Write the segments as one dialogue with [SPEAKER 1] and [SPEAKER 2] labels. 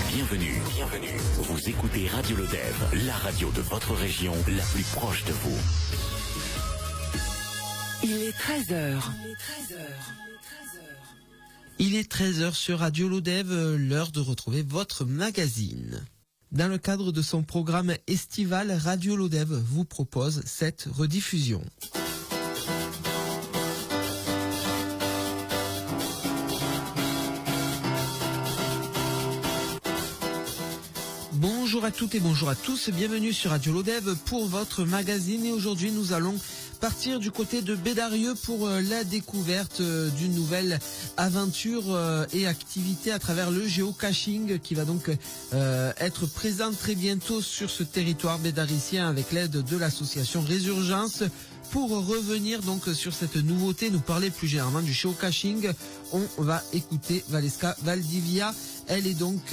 [SPEAKER 1] Bienvenue. Vous écoutez Radio Lodève, la radio de votre région, la plus proche de vous.
[SPEAKER 2] Il est 13h.
[SPEAKER 3] Il est 13h sur Radio Lodève, l'heure de retrouver votre magazine. Dans le cadre de son programme estival, Radio Lodève vous propose cette rediffusion. Bonjour à toutes et bonjour à tous, bienvenue sur Radio Lodève pour votre magazine et aujourd'hui nous allons partir du côté de Bédarieux pour la découverte d'une nouvelle aventure et activité à travers le géocaching qui va donc être présent très bientôt sur ce territoire bédaricien avec l'aide de l'association Résurgence. Pour revenir donc sur cette nouveauté, nous parler plus généralement du géocaching, on va écouter Valeska Valdivia. Elle est donc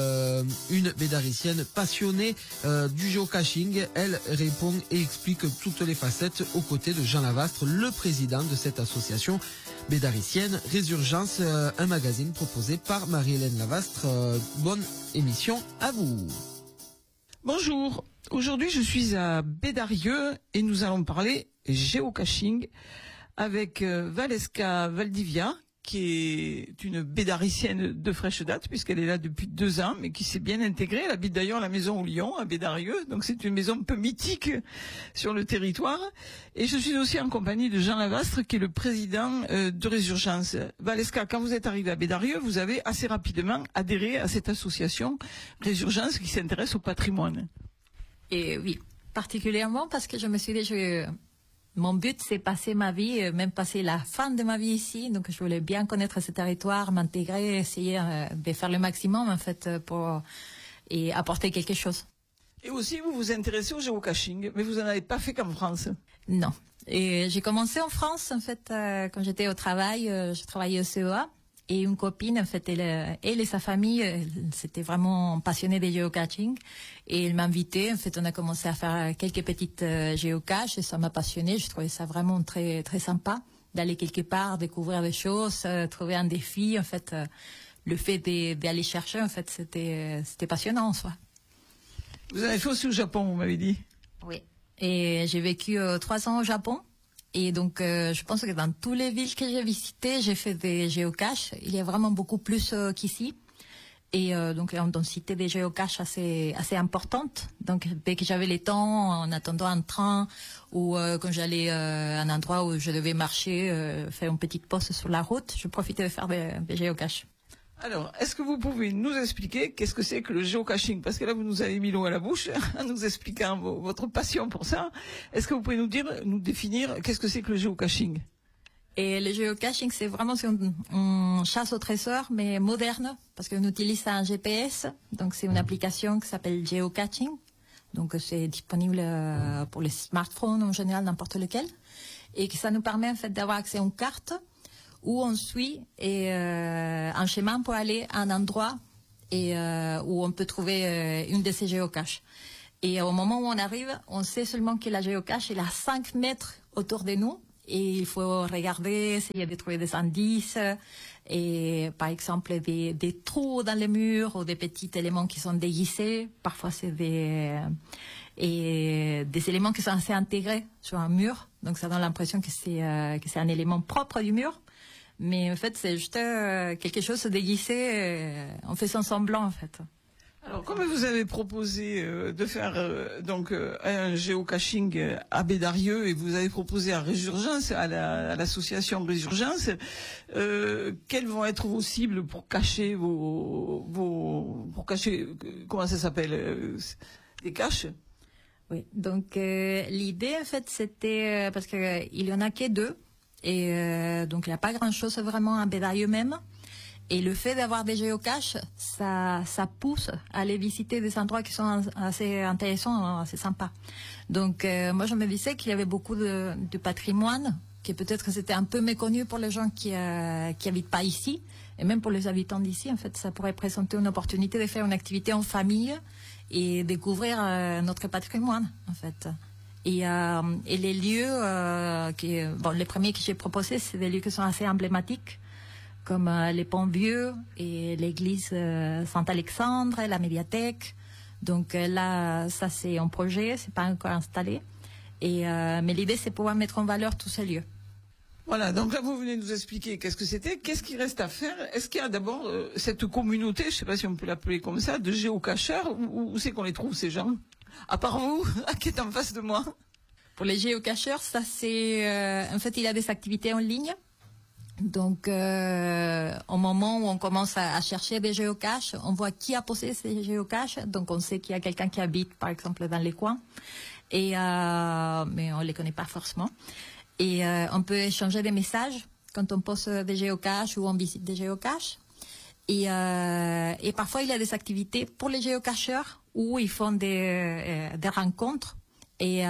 [SPEAKER 3] une bédaricienne passionnée du géocaching. Elle répond et explique toutes les facettes aux côtés de Jean Lavastre, le président de cette association bédaricienne Résurgence, un magazine proposé par Marie-Hélène Lavastre. Bonne émission à vous.
[SPEAKER 4] Bonjour, aujourd'hui je suis à Bédarieux et nous allons parler géocaching avec Valeska Valdivia, qui est une bédaricienne de fraîche date puisqu'elle est là depuis 2 ans, mais qui s'est bien intégrée. Elle habite d'ailleurs à la maison au Lion, à Bédarieux, donc c'est une maison un peu mythique sur le territoire. Et je suis aussi en compagnie de Jean Lavastre, qui est le président de Résurgence. Valeska, quand vous êtes arrivée à Bédarieux, vous avez assez rapidement adhéré à cette association Résurgence qui s'intéresse au patrimoine.
[SPEAKER 5] Et oui, particulièrement parce que je me suis dit, mon but, c'est passer ma vie, même passer la fin de ma vie ici. Donc, je voulais bien connaître ce territoire, m'intégrer, essayer de faire le maximum, en fait, et apporter quelque chose.
[SPEAKER 4] Et aussi, vous vous intéressez au géocaching, mais vous n'en avez pas fait qu'en France.
[SPEAKER 5] Non. Et j'ai commencé en France, en fait, quand j'étais au travail, je travaillais au CEA. Et une copine, en fait, elle et sa famille, c'était vraiment passionnée des géocaching. Et elle m'a invitée. En fait, on a commencé à faire quelques petites géocaches et ça m'a passionnée. Je trouvais ça vraiment très, très sympa d'aller quelque part, découvrir des choses, trouver un défi. En fait, le fait d'aller chercher, en fait, c'était passionnant en soi.
[SPEAKER 4] Vous avez fait aussi au Japon, vous m'avez dit.
[SPEAKER 5] Oui. Et j'ai vécu 3 ans au Japon. Et donc, je pense que dans toutes les villes que j'ai visitées, j'ai fait des géocaches. Il y a vraiment beaucoup plus qu'ici. Et donc, une densité des géocaches assez importante. Donc, dès que j'avais le temps, en attendant un train, ou quand j'allais à un endroit où je devais marcher, faire une petite pause sur la route, je profitais de faire des géocaches.
[SPEAKER 4] Alors, est-ce que vous pouvez nous expliquer qu'est-ce que c'est que le géocaching? Parce que là, vous nous avez mis l'eau à la bouche en nous expliquant votre passion pour ça. Est-ce que vous pouvez nous définir qu'est-ce que c'est que le géocaching?
[SPEAKER 5] Et le géocaching, c'est vraiment une chasse au trésor, mais moderne, parce qu'on utilise un GPS. Donc, c'est une application qui s'appelle Geocaching. Donc, c'est disponible pour les smartphones en général, n'importe lequel. Et que ça nous permet, en fait, d'avoir accès à une carte où on suit un chemin pour aller à un endroit et où on peut trouver une de ces géocaches. Et au moment où on arrive, on sait seulement que la géocache est à 5 mètres autour de nous et il faut regarder, essayer de trouver des indices et par exemple des trous dans les murs ou des petits éléments qui sont déguisés. Parfois c'est des éléments qui sont assez intégrés sur un mur, donc ça donne l'impression que c'est un élément propre du mur. Mais en fait, c'est juste quelque chose de déguisé en faisant semblant, en fait.
[SPEAKER 4] Alors, comme vous avez proposé de faire un géocaching à Bédarieux et vous avez proposé à Résurgence, à l'association Résurgence, quelles vont être vos cibles pour cacher pour cacher, comment ça s'appelle, des caches?
[SPEAKER 5] Oui. Donc l'idée, en fait, c'était parce que il y en a que 2. Et donc il n'y a pas grand-chose vraiment à Bédarieux même. Et le fait d'avoir des géocaches, ça pousse à aller visiter des endroits qui sont assez intéressants, assez sympas. Donc moi je me disais qu'il y avait beaucoup de patrimoine, que peut-être c'était un peu méconnu pour les gens qui habitent pas ici, et même pour les habitants d'ici. En fait, ça pourrait présenter une opportunité de faire une activité en famille et découvrir notre patrimoine, en fait. Et les lieux, les premiers que j'ai proposés, c'est des lieux qui sont assez emblématiques, comme les ponts vieux et l'église Saint-Alexandre, la médiathèque. Donc là, ça c'est un projet, c'est pas encore installé. Mais l'idée c'est pouvoir mettre en valeur tous ces lieux.
[SPEAKER 4] Voilà, donc là vous venez de nous expliquer qu'est-ce que c'était, qu'est-ce qu'il reste à faire. Est-ce qu'il y a d'abord cette communauté, je ne sais pas si on peut l'appeler comme ça, de géocacheurs, où c'est qu'on les trouve ces gens? À part vous, qui est en face de moi.
[SPEAKER 5] Pour les géocacheurs, ça c'est... en fait, il y a des activités en ligne. Donc, au moment où on commence à chercher des géocaches, on voit qui a posé ces géocaches. Donc, on sait qu'il y a quelqu'un qui habite, par exemple, dans les coins. Mais on les connaît pas forcément. Et on peut échanger des messages quand on pose des géocaches ou on visite des géocaches. Et parfois, il y a des activités pour les géocacheurs où ils font des rencontres et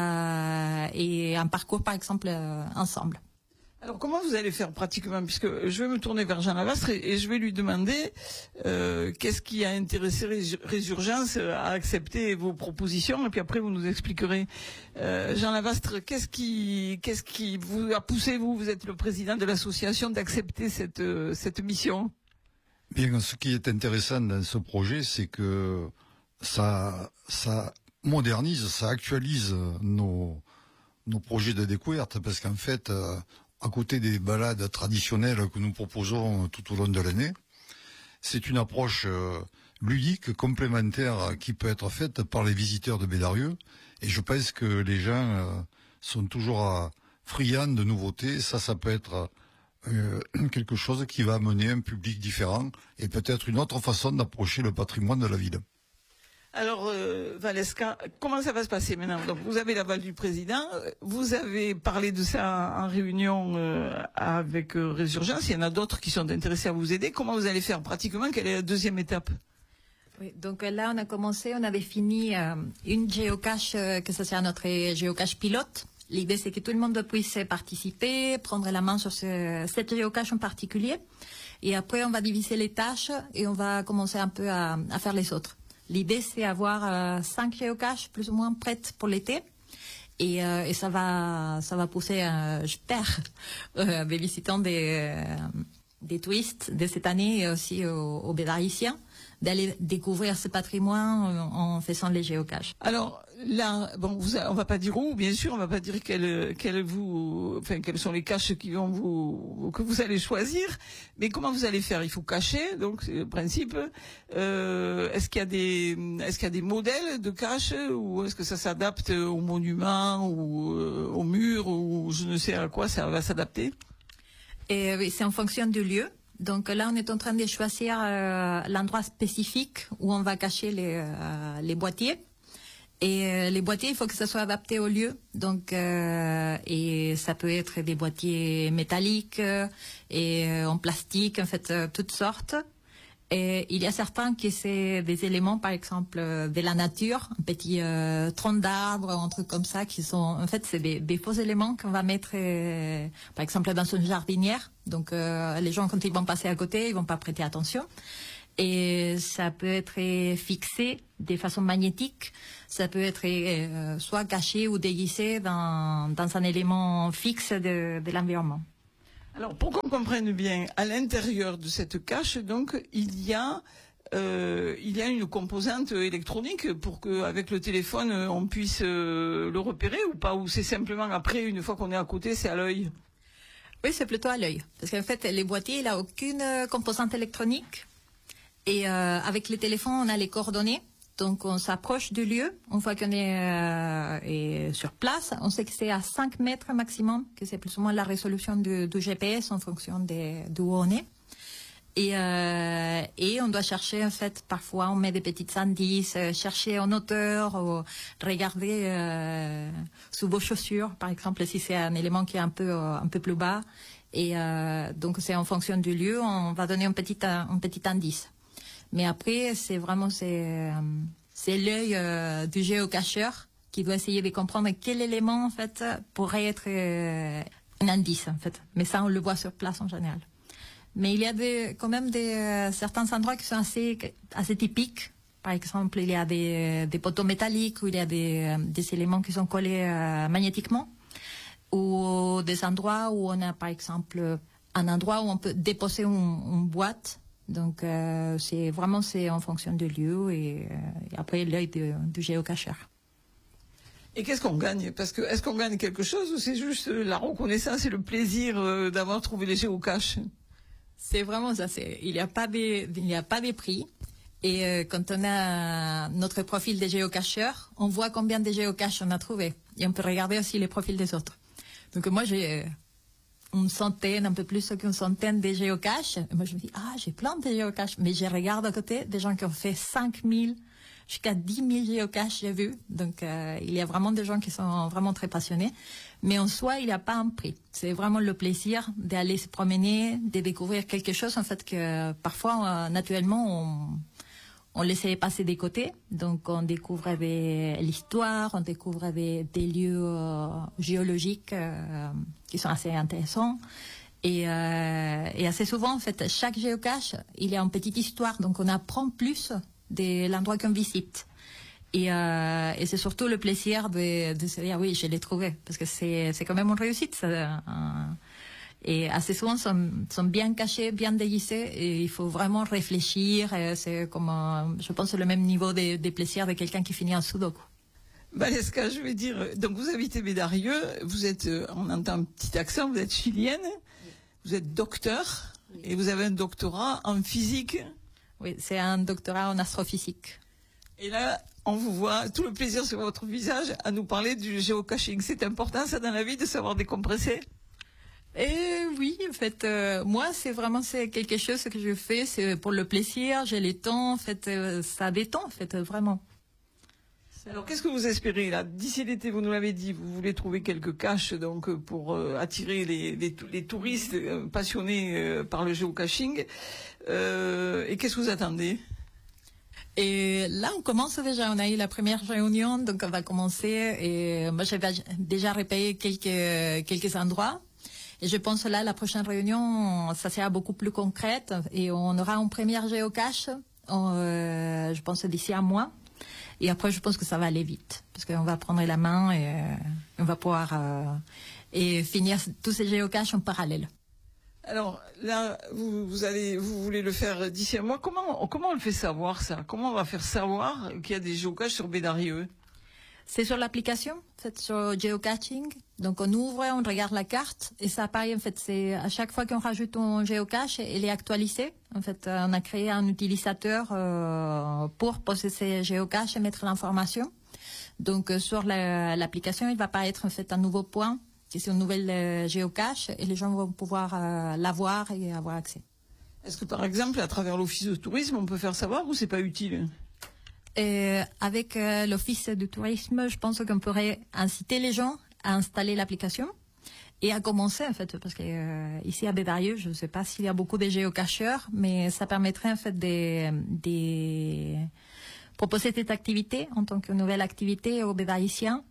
[SPEAKER 5] un parcours, par exemple, ensemble.
[SPEAKER 4] Alors comment vous allez faire pratiquement, puisque je vais me tourner vers Jean Lavastre et je vais lui demander qu'est-ce qui a intéressé Résurgence à accepter vos propositions, et puis après vous nous expliquerez. Jean Lavastre, qu'est-ce qui vous a poussé, vous êtes le président de l'association, d'accepter cette mission?
[SPEAKER 2] Bien, ce qui est intéressant dans ce projet, c'est que ça modernise, ça actualise nos projets de découverte, parce qu'en fait, à côté des balades traditionnelles que nous proposons tout au long de l'année, c'est une approche ludique, complémentaire, qui peut être faite par les visiteurs de Bédarieux. Et je pense que les gens sont toujours friands de nouveautés. Ça peut être quelque chose qui va amener un public différent et peut-être une autre façon d'approcher le patrimoine de la ville.
[SPEAKER 4] Alors, Valeska, comment ça va se passer maintenant? Donc, vous avez l'aval du président, vous avez parlé de ça en réunion avec Résurgence, il y en a d'autres qui sont intéressés à vous aider. Comment vous allez faire pratiquement? Quelle est la deuxième étape?
[SPEAKER 5] Oui, donc là, on a défini une géocache, que ça sera notre géocache pilote. L'idée, c'est que tout le monde puisse participer, prendre la main sur cette géocache en particulier. Et après, on va diviser les tâches et on va commencer un peu à faire les autres. L'idée, c'est avoir 5 géocaches plus ou moins prêtes pour l'été. Et ça va pousser, j'espère, des visitants des touristes de cette année et aussi aux Bédariciens d'aller découvrir ce patrimoine en faisant les géocaches.
[SPEAKER 4] Alors là, bon, on va pas dire où, bien sûr, on va pas dire quelles sont les caches que vous allez choisir, mais comment vous allez faire? Il faut cacher, donc c'est le principe. Est-ce qu'il y a des modèles de caches, ou est-ce que ça s'adapte aux monuments ou aux murs, ou je ne sais à quoi ça va s'adapter?
[SPEAKER 5] Oui, c'est en fonction du lieu. Donc là, on est en train de choisir l'endroit spécifique où on va cacher les boîtiers. Et les boîtiers, il faut que ça soit adapté au lieu. Donc, et ça peut être des boîtiers métalliques et en plastique, en fait, toutes sortes. Et il y a certains qui c'est des éléments, par exemple, de la nature, un petit tronc d'arbre, un truc comme ça, qui sont, en fait, c'est des faux éléments qu'on va mettre, par exemple, dans une jardinière. Donc, les gens, quand ils vont passer à côté, ils vont pas prêter attention. Et ça peut être fixé de façon magnétique. Ça peut être soit caché ou déguisé dans un élément fixe de l'environnement.
[SPEAKER 4] Alors, pour qu'on comprenne bien, à l'intérieur de cette cache, donc, il y a une composante électronique pour que, avec le téléphone, on puisse le repérer ou pas, ou c'est simplement après, une fois qu'on est à côté, c'est à l'œil?
[SPEAKER 5] Oui, c'est plutôt à l'œil. Parce qu'en fait, les boîtiers, il n'y a aucune composante électronique. Et avec les téléphones, on a les coordonnées. Donc, on s'approche du lieu. Une fois qu'on est sur place, on sait que c'est à 5 mètres maximum, que c'est plus ou moins la résolution du GPS en fonction d'où on est. Et on doit chercher, en fait, parfois on met des petits indices, chercher en hauteur, ou regarder sous vos chaussures, par exemple, si c'est un élément qui est un peu plus bas. Et donc, c'est en fonction du lieu, on va donner un petit indice. Mais après, c'est l'œil du géocacheur qui doit essayer de comprendre quel élément, en fait, pourrait être un indice, en fait. Mais ça, on le voit sur place en général. Mais il y a quand même certains endroits qui sont assez typiques. Par exemple, il y a des poteaux métalliques où il y a des éléments qui sont collés magnétiquement. Ou des endroits où on a, par exemple, un endroit où on peut déposer une boîte. Donc c'est en fonction du lieu et après l'œil du géocacheur.
[SPEAKER 4] Et qu'est-ce qu'on gagne? Parce que est-ce qu'on gagne quelque chose ou c'est juste la reconnaissance et le plaisir d'avoir trouvé les géocaches?
[SPEAKER 5] C'est vraiment ça. Il n'y a pas de prix. Et quand on a notre profil de géocacheur, on voit combien de géocaches on a trouvé. Et on peut regarder aussi les profils des autres. Donc moi, j'ai une centaine, un peu plus qu'une centaine de géocaches. Et moi, je me dis, j'ai plein de géocaches. Mais je regarde à côté des gens qui ont fait 5000, jusqu'à 10 000 géocaches, j'ai vu. Donc il y a vraiment des gens qui sont vraiment très passionnés. Mais en soi, il n'y a pas un prix. C'est vraiment le plaisir d'aller se promener, de découvrir quelque chose, en fait, que parfois, naturellement, on laissait passer des côtés. Donc, on découvre l'histoire, on découvre des lieux géologiques qui sont assez intéressants. Et assez souvent, en fait, chaque géocache, il y a une petite histoire. Donc, on apprend plus de l'endroit qu'on visite. Et c'est surtout le plaisir de se dire, oui, je l'ai trouvé. Parce que c'est quand même une réussite, ça. Et assez souvent sont bien cachés, bien déguisés, et il faut vraiment réfléchir. C'est comme, je pense, le même niveau de plaisir de quelqu'un qui finit un sudoku.
[SPEAKER 4] Valeska, je vais dire, donc vous habitez Bédarieux, vous êtes, on entend un petit accent, vous êtes chilienne, vous êtes docteur, et vous avez un doctorat en physique.
[SPEAKER 5] Oui, c'est un doctorat en astrophysique.
[SPEAKER 4] Et là, on vous voit, tout le plaisir sur votre visage à nous parler du géocaching. C'est important, ça, dans la vie, de savoir décompresser?
[SPEAKER 5] Et oui, en fait, moi, c'est quelque chose que je fais, c'est pour le plaisir, j'ai le temps, en fait, ça détend, en fait, vraiment.
[SPEAKER 4] Alors, qu'est-ce que vous espérez, là? D'ici l'été, vous nous l'avez dit, vous voulez trouver quelques caches, donc, pour attirer les touristes passionnés par le géocaching. Et qu'est-ce que vous attendez?
[SPEAKER 5] Et là, on commence déjà. On a eu la première réunion, donc on va commencer. Et moi, j'avais déjà repéré quelques endroits. Et je pense là, la prochaine réunion, ça sera beaucoup plus concrète. Et on aura une première géocache, je pense, d'ici un mois. Et après, je pense que ça va aller vite. Parce qu'on va prendre la main et on va pouvoir et finir tous ces géocaches en parallèle.
[SPEAKER 4] Alors là, vous voulez le faire d'ici un mois. Comment on le fait savoir, ça? Comment on va faire savoir qu'il y a des géocaches sur Bédarieux?
[SPEAKER 5] C'est sur l'application, en fait, sur geocaching. Donc on ouvre, on regarde la carte et ça apparaît, en fait, c'est à chaque fois qu'on rajoute un géocache, il est actualisé. En fait, on a créé un utilisateur pour poser ces géocaches et mettre l'information. Donc sur l'application, il va apparaître, en fait, un nouveau point. C'est une nouvelle géocache et les gens vont pouvoir la voir et avoir accès.
[SPEAKER 4] Est-ce que, par exemple, à travers l'office de tourisme, on peut faire savoir ou c'est pas utile?
[SPEAKER 5] Avec l'office du tourisme, je pense qu'on pourrait inciter les gens à installer l'application et à commencer, en fait, parce que ici à Bédarieux, je ne sais pas s'il y a beaucoup de géocacheurs, mais ça permettrait, en fait, de proposer cette activité en tant que nouvelle activité aux Bédarissiens.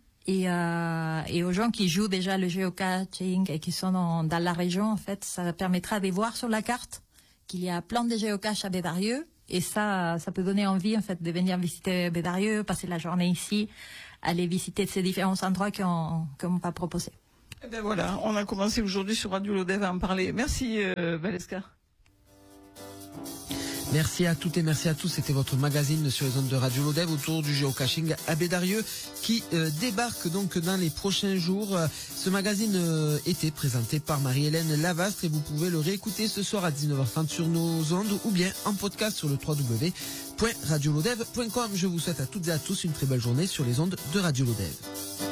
[SPEAKER 5] Et aux gens qui jouent déjà le géocaching et qui sont dans la région, en fait, ça permettra de voir sur la carte qu'il y a plein de géocaches à Bédarieux. Et ça peut donner envie, en fait, de venir visiter Bédarieux, passer la journée ici, aller visiter ces différents endroits qu'on va proposer.
[SPEAKER 4] Eh ben voilà, on a commencé aujourd'hui sur Radio Lodève à en parler. Merci Valeska.
[SPEAKER 3] Merci à toutes et merci à tous. C'était votre magazine sur les ondes de Radio Lodève autour du géocaching à Bédarieux qui débarque donc dans les prochains jours. Ce magazine était présenté par Marie-Hélène Lavastre et vous pouvez le réécouter ce soir à 19h30 sur nos ondes ou bien en podcast sur le www.radiolodève.com. Je vous souhaite à toutes et à tous une très belle journée sur les ondes de Radio Lodève.